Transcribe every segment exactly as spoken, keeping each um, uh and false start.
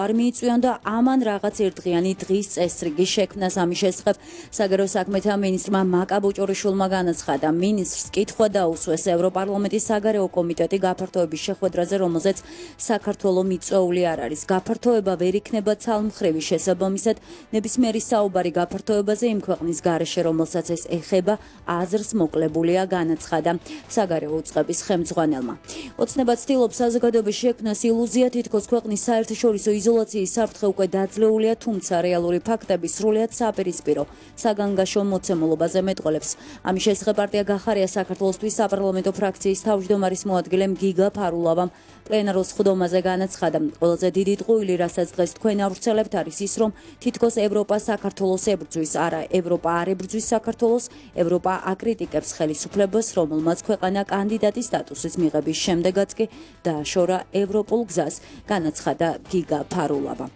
არ მიიწვიონ და ამან რაღაც ერთდღიანი დღის წესრიგი შექმნას. ამის შესახებ საგარეო საქმეთა მინისტრმა მაკა ბუჭურიშვილმა განაცხადა. მინისტრს კითხვა დაუსვეს ევროპარლამენტის საგარეო კომიტეტი გაფართოების შეხვედრაზე, რომელზეც საქართველო მიწვეული არ არის. გაფართოება ვერ იქნება ცალმხრივი, შესაბამისად ნებისმიერი საუბარი გაფართოებაზე იმ ქვეყნის გარეშე, რომელსაც ეს ეხება, აზრს მოკლებულია, განაცხადა საგარეო უწყების ხელმძღვანელმა. ოცნება ცდილობს საზოგადოების შექმნას ილუზია, თითქოს ქვეყნის საერთაშორისო იზოლაციის საფრთხე უკვე დაძლეულია, თუმცა რეალური ფაქტები სრულიად საპირისპირო საგანგაშო მოცემულობაზე მეტყოლებს. ამის შესახებ პარტია გახარია საქართველოსთვის საპარლამენტო ფრაქციის თავმჯდომარის მოადგილემ გიგა ფარულავამ პლენარულ სხდომაზე განაცხადა. ყველაზე დიდი ტყუილი, რასაც დღეს თქვენ ავრცელებთ, არის ის, რომ თითქოს ევროპა საქართველოს ებრძვის, არა ევროპა არ ებრძვის საქართველოს, ევროპა აკრიტიკებს ხელისუფლებას, რომელმაც ქვეყანა კანდიდატის სტატუსის მიღების შემდეგაც კი დააშორა ევროპულ გზას, განაცხადა გიგა ფარულავა.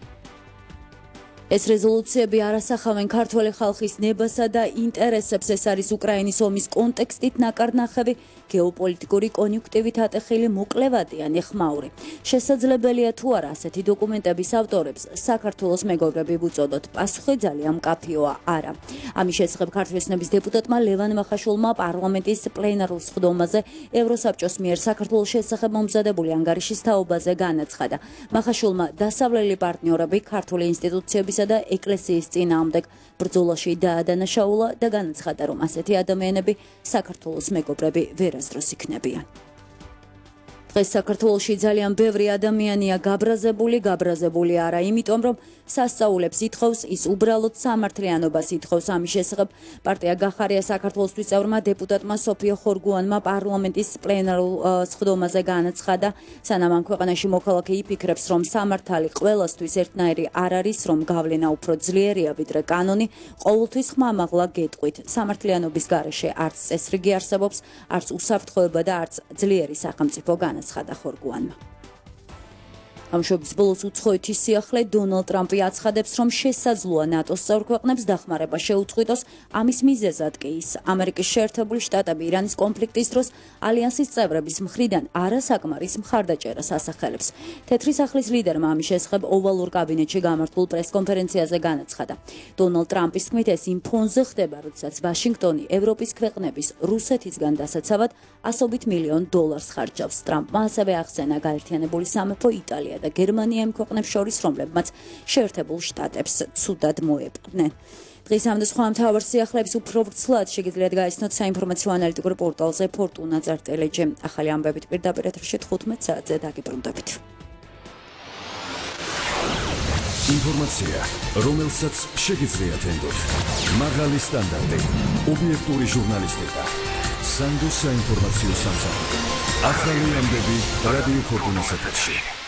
ეს რეზოლუციები არ ასახავენ ქართველი ხალხის ნებასა და ინტერესებს. ეს არის უკრაინის ომის კონტექსტით ნაკარნახევი, გეოპოლიტიკური კონიუნქტივით ატეხილი მოკლევადიანი ხმაური. შესაძლებელია თუ არა ასეთი დოკუმენტების ავტორებს საქართველოს მეგობრები ვუწოდოთ? პასუხი ძალიან მკაფიოა, არა. ამის შესახებ ქართლის εθნების დეპუტატმა ლევან მახაშვილმა პარლამენტის პლენარულ სხდომაზე ევროსაბჭოს მიერ საქართველოს შესახებ მომზადებული ანგარიშის თაობაზე განაცხადა. მახაშვილმა დასავლელი პარტნიორები ქართული ინსტიტუციების და ეკლესიის წინააღმდეგ ბრძოლაში დაადანაშაულა და განაცხადა, რომ ასეთი ადამიანები საქართველოს მეგობრები ვერასდროს იქნებიან. დღეს საქართველოში ძალიან ბევრი ადამიანია გაბრაზებული, გაბრაზებული არა იმიტომ, რომ სასწაულებს ითხოვს, ის უბრალოდ სამართლიანობას ითხოვს. ამის შესახებ პარტია გახარია საქართველოსთვის წევრმა დეპუტატმა სოფიო ხორგუანმა პარლამენტის პლენარულ სხდომაზე განაცხადა, სანამ ამ ქვეყანაში მოქალაქე იფიქრებს, რომ სამართალი ყველასთვის ერთნაირი არ არის, რომ გავლენა უფრო ძლიერია ვიდრე კანონი, ყოველთვის ხმამაღლა გეტყვით. სამართლიანობის გარეშე არც წესრიგი არსებობს, არც უსაფრთხოება და არც ძლიერი სახელმწიფო განაცხადა ხორგუანმა. ამშობის ბოლოს უცხოეთის სიახლე დონალდ ტრამპი აცხადებს, რომ შესაძლოა ნატოს წევრ ქვეყნებს დახმარება შეუწყვიტოს. ამის მიზეზად კი ის ამერიკის შეერთებული შტატები ირანის კონფლიქტის დროს ალიანსის წევრების მხრიდან არასაკმარის მხარდაჭერას ასახელებს. თეთრი სახლის ლიდერმა ამის შესახებ ოვალურ კაბინეტში გამართულ პრესკონფერენციაზე განაცხადა. დონალდ ტრამპის თქმით, ეს იმ ფონზე ხდება, როდესაც ვაშინგტონი ევროპის ქვეყნების რუსეთისგან დასაცავად ასობით მილიონ დოლარს ხარჯავს. ტრამპმა ასევე ახსენა გაერთიანებული სამეფო, იტალია და გერმანია იმ ქვეყნებს შორის, რომლებმაც შეერთებულ შტატებს ცუდად მოეპყრნენ. დღის ამდა სხვა მთავარ სიახლეებს უფრო ვრცლად შეგიძლიათ გაიცნოთ საინფორმაციო ანალიტიკურ პორტალზე ფორტუნა წერტელეჯი. ახალი ამბებით პირდაპირ ეთერში თხუთმეტ საათზე დაგიბრუნდებით. ინფორმაცია, რომელსაც შეგიძლიათ ენდოთ. მაღალი სტანდარტი, ობიექტური ჟურნალისტიკა. სანდო საინფორმაციო სამსახური. ახალი ამბები რადიო ფორტუნას ეთერში.